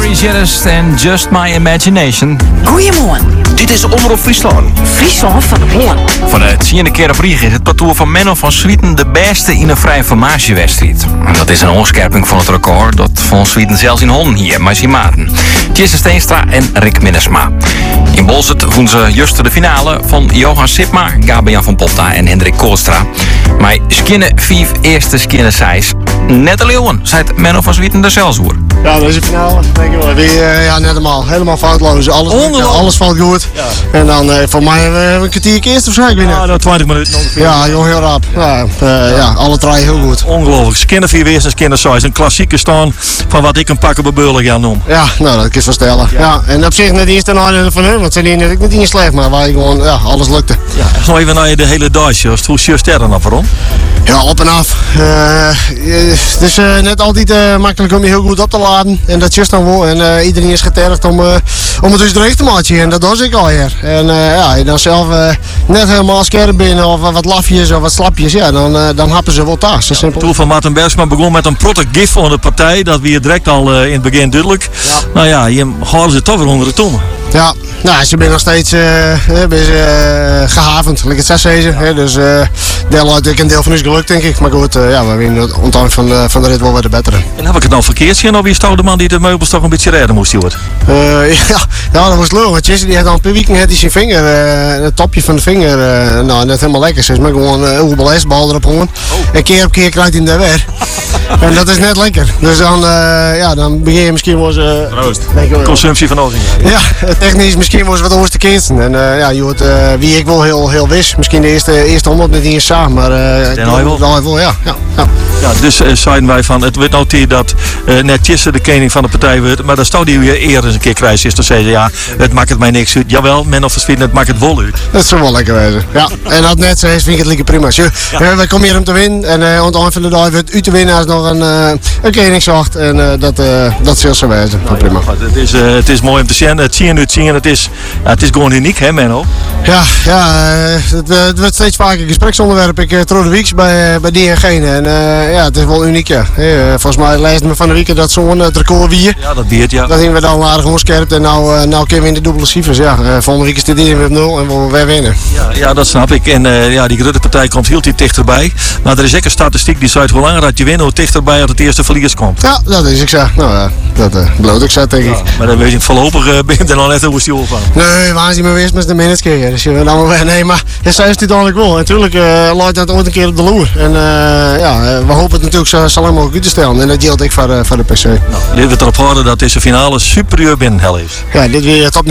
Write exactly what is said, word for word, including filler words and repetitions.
Louis Gerrest en Just My Imagination. Goedemorgen. Dit is Omroep Friesland. Friesland van Hoorn. Van het tiende keer op Rieg is het parcours van Menno van Swieten de beste in een vrije formatiewedstrijd. Dat is een onscherping van het record dat van Swieten zelfs in Honden hier, maar zien maten. Tjesse Steenstra en Rick Minnesma. In Bolzert vonden ze juist de finale van Johan Sipma, Gabriel van Potta en Hendrik Koolstra. Maar skinnen vijf eerste skinnen zijs. Net de leeuwen, zei Menno van Swieten de Zelzoer. Ja, dat is de finale. Denk ik wel. Weer, uh, ja, net helemaal. Helemaal foutloos. Alles, ja, alles valt goed. Ja. En dan, uh, voor mij hebben we een kwartier eerst of zo. Ik weet niet. Ja, nou, twintig minuten ongeveer. Ja, joh, heel rap. Ja, uh, ja. ja, alle drie heel goed. Ongelooflijk. Skinner vier weer en Skinner size. Een klassieke staan van wat ik een pakken bebeulen ga noemen. Ja, nou, dat kan je verstellen. Ja. Ja, en op zich net eens ten aarde van hun, want ze zijn niet eens slecht, maar wij gewoon, ja, alles lukte. Ja, nog even naar de hele dag, Just. Hoe zie je er dan af rond? Ja, op en af. Uh, het is uh, net altijd uh, makkelijk om je heel goed op te laden. En dat just dan wel. En uh, iedereen is getergd om, uh, om het dus dreig te maken. En dat doe ik al hier. En uh, ja, je dan zelf uh, net helemaal scherp binnen of uh, wat lafjes of wat slapjes. Ja, dan, uh, dan happen ze wel thuis. Ja, simpel. Toen van Maarten Bergsma begon met een protte gif van de partij. Dat weer direct al uh, in het begin duidelijk. Ja. Nou ja, je houden ze toch weer onder de tongen. Ja, nou, ze zijn nog steeds uh, ben ze, uh, gehavend, like het zes zeggen. Ja. Dus uh, deel uit een deel van ons gelukt, denk ik. Maar goed, uh, ja, we winnen het ondanks van de, van de rit wel weer de betere. En heb ik het nou verkeerd gezien of je stond de man die de meubels toch een beetje redden moest, Stuart? Uh, ja, ja, dat was leuk. Want Jesse die had al een paar weken had hij zijn vinger, uh, het topje van de vinger, uh, nou, net helemaal lekker. Ze is maar gewoon een uh, belesbal erop gewoon. Oh. En keer op keer krijgt hij hem daar weer. En dat is net lekker. Dus dan, uh, ja, dan begin je misschien wel eens... Uh, Proost. Consumptie van olie. Ja, technisch misschien wel eens wat anders te kiezen. En uh, ja, je hoort, uh, wie ik wel heel, heel wist. Misschien de eerste, eerste honderd net niet eens samen, maar uh, dan hij wel. Dan wel, ja. Ja, ja. Ja, dus uh, zeiden wij van, het wordt nou tijd dat uh, net Tjesse de koning van de partij wordt. Maar dan zou die weer eerder eens een keer krijgen is. Dan zeggen ze, ja, het maakt het mij niks uit. Jawel, men of verswieten, het maakt het wel uit. Dat zou wel lekker wezen. Ja, en dat net zo is, vind ik het lekker prima. Ja. Uh, wij komen hier om te winnen. En uh, aan het eind van de dag wordt u te winnen als nog een, uh, een koningswacht. En uh, dat, uh, dat zal zo wezen. Nou, prima. Ja, het, is, uh, het is mooi om te zien. Het zien, het zien. Het is, ja, het is gewoon uniek, hè, Menno? Ja, ja uh, het, uh, het wordt steeds vaker een gespreksonderwerp. Ik uh, trouw de weeks bij, uh, bij die en gene. En uh, ja, het is wel uniek, ja. Hey, uh, volgens mij leest me van de week dat zo'n uh, het record weer. Ja, dat beert, ja. Dat hebben we dan aardig onscherpt. En nou, uh, nou kunnen we in de dubbele cijfers. Ja, uh, volgende week is dit hier met nul en we weer winnen. Ja, ja, dat snap ik. En uh, ja, die Rutte-partij komt heel iets dichterbij. Maar er is zeker een statistiek die zegt hoe langer dat je wint, hoe dichterbij dat het eerste verlies komt. Ja, dat is ik zeg. Nou ja, dat uh, bloot ik zeg, denk ik. Ja, maar dan weet je voorlopig uh, ben je er nog net hoe stil van. Nee, waar is hij maar weer met de minutes keer. Dus je dan maar weg. Nee, maar dat zei het eigenlijk wel. En natuurlijk uh, laat dat ooit een keer op de loer. En uh, ja, we hopen het natuurlijk zo, zo lang mogelijk uit te stellen. En dat geldt ik voor, uh, voor de P C. Nou, dit wordt erop houden dat deze finale superieur binnenhel is. Ja, dit weer top.